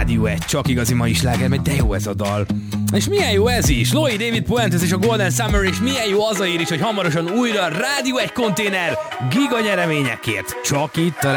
Rádió 1, csak igazi mai sláger, mert de jó ez a dal. És milyen jó ez is, Loïc David Puentes és a Golden Summer, és milyen jó az a ír is, hogy hamarosan újra Rádió 1 konténer giga nyereményekért. Csak itt a